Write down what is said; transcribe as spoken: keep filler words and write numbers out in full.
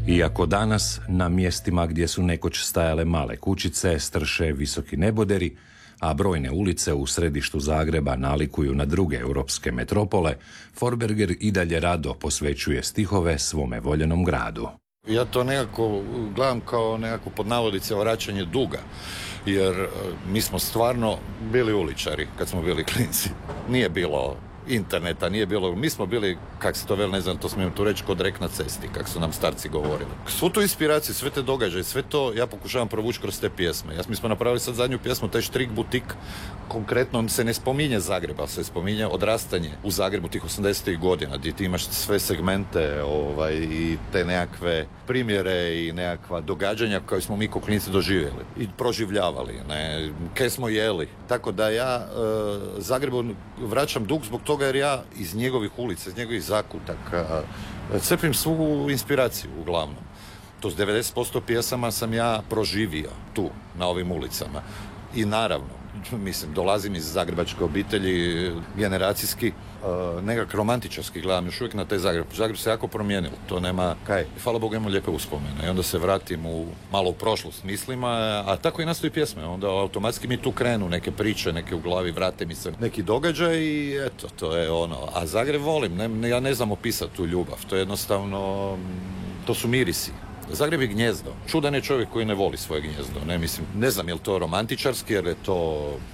Iako danas na mjestima gdje su nekoć stajale male kućice strše visoki neboderi, a brojne ulice u središtu Zagreba nalikuju na druge europske metropole, Forberger i dalje rado posvećuje stihove svome voljenom gradu. Ja to nekako gledam kao nekako pod navodice vraćanje duga, jer mi smo stvarno bili uličari kad smo bili klinci. Nije bilo interneta, nije bilo, mi smo bili, kak se to veli, ne znam, to smijem tu reći, kod rek na cesti, kak su nam starci govorili. Svu tu inspiraciju, sve te događaje, sve to ja pokušavam provući kroz te pjesme. Ja, mi smo napravili sad zadnju pjesmu, taj Štrik butik, konkretno se ne spominje Zagreb, ali se spominje odrastanje u Zagrebu tih osamdesetih godina, gdje ti imaš sve segmente ovaj, i te nekakve primjere i nekakva događanja koje smo mi ko klinci doživjeli i proživljavali, ne, kaj smo jeli. Tako da ja e, Zagrebu vraćam dug zbog toga jer ja iz njegovih ulica, iz njegovih zakutaka crpim svu inspiraciju uglavnom. To s devedeset posto pjesama sam ja proživio tu, na ovim ulicama. I naravno, mislim, dolazim iz zagrebačke obitelji, generacijski, nekak romantičarski gledam još uvijek na taj Zagreb. Zagreb se jako promijenilo, to nema kaj. Hvala Bogu, imamo lijepe uspomene i onda se vratim u malo u prošlost mislima, a tako i nastaju pjesme. Onda automatski mi tu krenu neke priče, neke u glavi, vrate mi se neki događaj i eto, to je ono. A Zagreb volim, ne, ja ne znam opisati tu ljubav, to je jednostavno, to su mirisi. Zagreb je gnjezdo. Čudan je čovjek koji ne voli svoje gnjezdo. Ne, mislim, ne znam je li to romantičarski, jer je to